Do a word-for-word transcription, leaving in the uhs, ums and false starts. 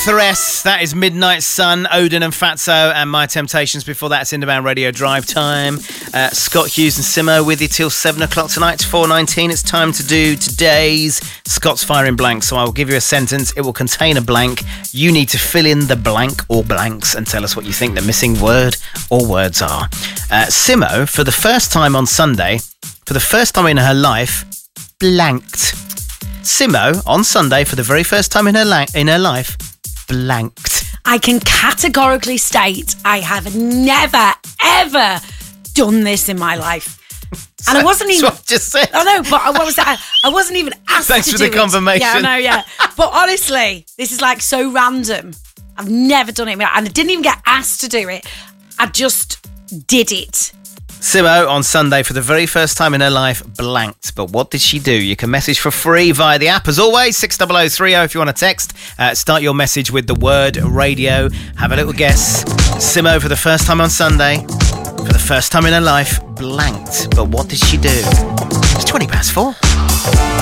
Thress, that is Midnight Sun, Odin and Fatso, and My Temptations. Before that, it's Indebound Radio Drive Time. Uh, Scott Hughes and Simo with you till seven o'clock tonight, four nineteen. It's time to do today's Scott's Firing Blank. So I will give you a sentence. It will contain a blank. You need to fill in the blank or blanks and tell us what you think the missing word or words are. Uh, Simo, for the first time on Sunday, for the first time in her life, blanked. Simo, on Sunday, for the very first time in her, la- in her life, blanked. I can categorically state I have never, ever done this in my life. And so, I wasn't even... That's what I just said. I know, but I, what was that? I wasn't even asked Thanks to for do the confirmation. it. Yeah, I know, yeah. But honestly, this is like so random. I've never done it. And I didn't even get asked to do it. I just did it. Simo, on Sunday, for the very first time in her life, blanked. But what did she do? You can message for free via the app, as always, six double oh three oh if you want to text. Uh, start your message with the word radio. Have a little guess. Simo, for the first time on Sunday, for the first time in her life, blanked. But what did she do? It's twenty past four.